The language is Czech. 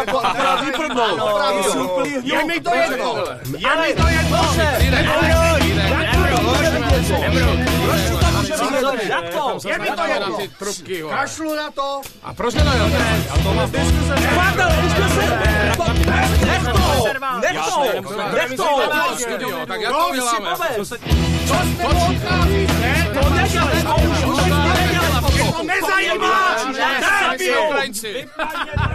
jako akorát vyprdnou. Je mi to jedno! Je mi to jedno! Je mi to jedno! Kašlu na to! A proč nedojel? Nech to! Tak jak to uděláme? Co jste odcházíte? To nedělej! To nezajímá! Ukrajinci!